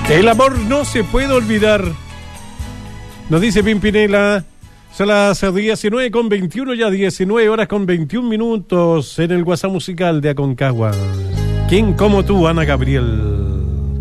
El amor no se puede olvidar. Nos dice Pimpinela. Son las 19:21, ya 19 horas con 21 minutos en el WhatsApp musical de Aconcagua. ¿Quién como tú, Ana Gabriel?